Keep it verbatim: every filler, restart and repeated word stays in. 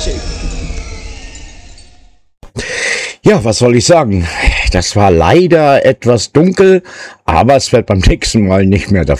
Ja, was soll ich sagen? Das war leider etwas dunkel, aber es wird beim nächsten Mal nicht mehr der